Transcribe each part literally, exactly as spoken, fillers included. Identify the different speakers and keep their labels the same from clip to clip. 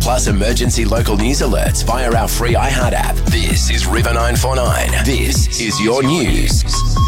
Speaker 1: plus emergency local news alerts via our free iHeart app. This is River nine four nine. This is your news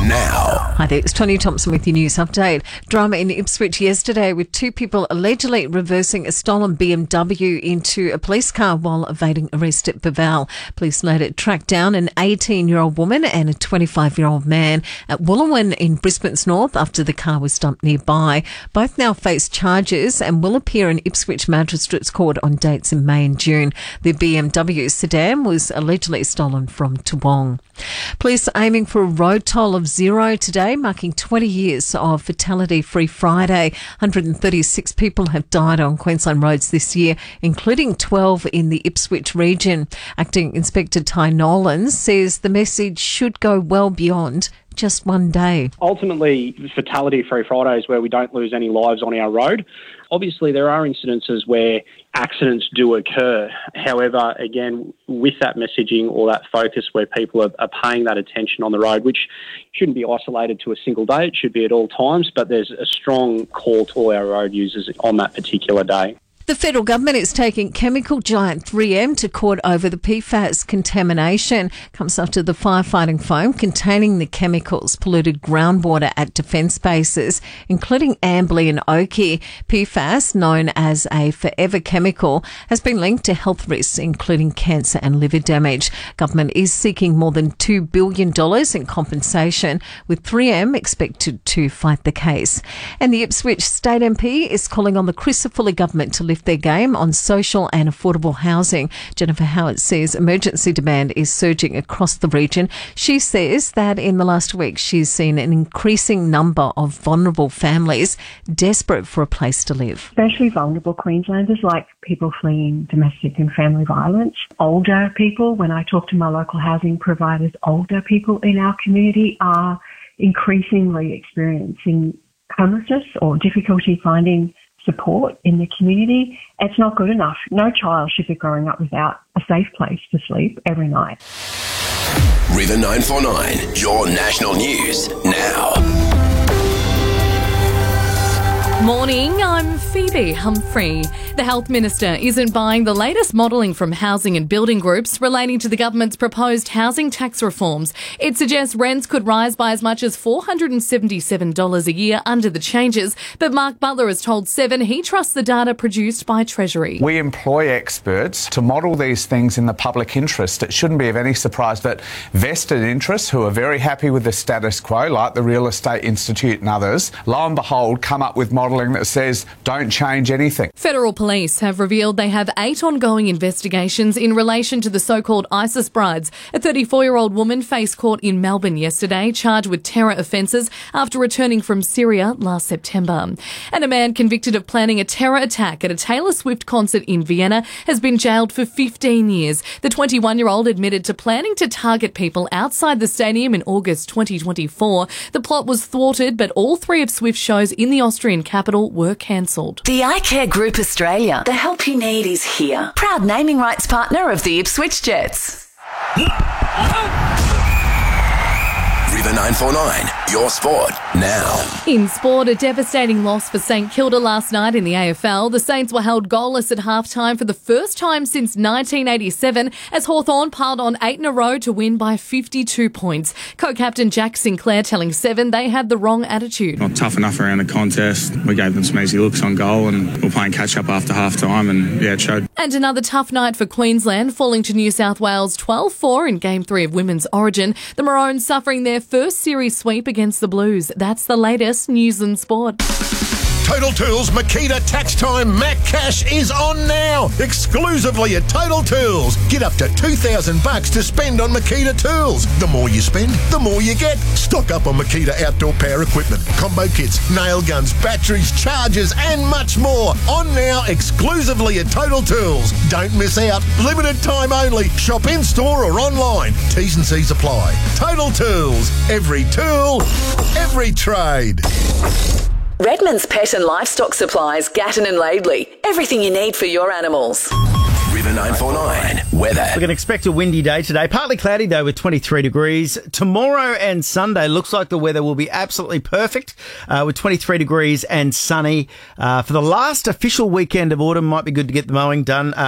Speaker 1: now.
Speaker 2: Hi there, it's Tony Thompson with your news update. Drama in Ipswich yesterday with two people allegedly reversing a stolen B M W into a police car while evading arrest at Baval. Police later tracked down an eighteen-year-old woman and a twenty-five-year-old man at Wooloowin in Brisbane's north after the car was dumped nearby. Both now face charges and will appear in Ipswich Magistrates Court on dates in May and June. The B M W sedan was allegedly stolen from Toowong. Police aiming for a road toll of zero today, marking twenty years of Fatality-Free Friday. one hundred thirty-six people have died on Queensland roads this year, including twelve in the Ipswich region. Acting Inspector Ty Nolan says the message should go well beyond just one day.
Speaker 3: Ultimately, Fatality-Free Friday is where we don't lose any lives on our road. Obviously, there are incidences where accidents do occur. However, again, with that messaging or that focus where people are, are paying that attention on the road, which shouldn't be isolated to a single day, it should be at all times, but there's a strong call to all our road users on that particular day.
Speaker 2: The federal government is taking chemical giant three M to court over the P FAS contamination. Comes after the firefighting foam containing the chemicals polluted groundwater at defence bases, including Amberley and Oakey. P FAS, known as a forever chemical, has been linked to health risks, including cancer and liver damage. Government is seeking more than two billion dollars in compensation, with three M expected to fight the case. And the Ipswich State M P is calling on the Crisafulli government to lift their game on social and affordable housing. Jennifer Howard says emergency demand is surging across the region. She says that in the last week she's seen an increasing number of vulnerable families desperate for a place to live.
Speaker 4: Especially vulnerable Queenslanders, like people fleeing domestic and family violence. Older people, when I talk to my local housing providers, older people in our community are increasingly experiencing homelessness or difficulty finding support in the community. It's not good enough. No child should be growing up without a safe place to sleep every night.
Speaker 1: River nine four nine, your national news now.
Speaker 5: Morning, I'm Phoebe Humphrey. The Health Minister isn't buying the latest modelling from housing and building groups relating to the government's proposed housing tax reforms. It suggests rents could rise by as much as four hundred seventy-seven dollars a year under the changes, but Mark Butler has told Seven he trusts the data produced by Treasury.
Speaker 6: We employ experts to model these things in the public interest. It shouldn't be of any surprise that vested interests who are very happy with the status quo, like the Real Estate Institute and others, lo and behold, come up with modelling that says don't change anything.
Speaker 5: Federal police have revealed they have eight ongoing investigations in relation to the so-called ISIS brides. A thirty-four-year-old woman faced court in Melbourne yesterday, charged with terror offences after returning from Syria last September. And a man convicted of planning a terror attack at a Taylor Swift concert in Vienna has been jailed for fifteen years. The twenty-one-year-old admitted to planning to target people outside the stadium in August twenty twenty-four. The plot was thwarted, but all three of Swift's shows in the Austrian capital were cancelled.
Speaker 7: The iCare Group Australia. The help you need is here. Proud naming rights partner of the Ipswich Jets.
Speaker 1: River nine four nine, your sport now.
Speaker 5: In sport, a devastating loss for St Kilda last night in the A F L. The Saints were held goalless at half-time for the first time since nineteen eighty-seven as Hawthorn piled on eight in a row to win by fifty-two points. Co-captain Jack Sinclair telling Seven they had the wrong attitude.
Speaker 8: Not tough enough around the contest. We gave them some easy looks on goal and we're playing catch-up after half-time and, yeah, it showed.
Speaker 5: And another tough night for Queensland, falling to New South Wales twelve four in Game three of Women's Origin. The Maroons suffering their first series sweep against the Blues. That's the latest news and sport.
Speaker 9: Total Tools Makita Tax Time Mac Cash is on now, exclusively at Total Tools. Get up to two thousand bucks to spend on Makita tools. The more you spend, the more you get. Stock up on Makita outdoor power equipment, combo kits, nail guns, batteries, chargers, and much more. On now, exclusively at Total Tools. Don't miss out. Limited time only. Shop in store or online. T's and C's apply. Total Tools. Every tool, every trade.
Speaker 7: Redmond's Pet and Livestock Supplies, Gatton and Laidley. Everything you need for your animals.
Speaker 1: River nine four nine, weather.
Speaker 10: We're going to expect a windy day today. Partly cloudy, though, with twenty-three degrees. Tomorrow and Sunday looks like the weather will be absolutely perfect uh, with twenty-three degrees and sunny. Uh, for the last official weekend of autumn, might be good to get the mowing done. Uh,